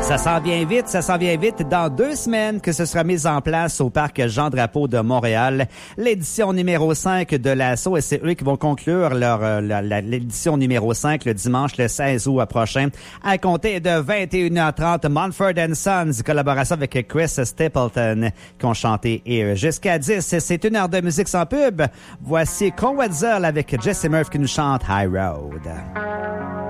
Ça s'en vient vite. Dans 2 semaines que ce sera mis en place au parc Jean-Drapeau de Montréal, l'édition numéro 5 de l'assaut, et c'est eux qui vont conclure l'édition numéro 5 le dimanche le 16 août prochain, à compter de 21h30, Mumford & Sons, collaboration avec Chris Stapleton, qui ont chanté, et jusqu'à 10, c'est 1 heure de musique sans pub. Voici Con Wetzel avec Jesse Murphy qui nous chante High Road.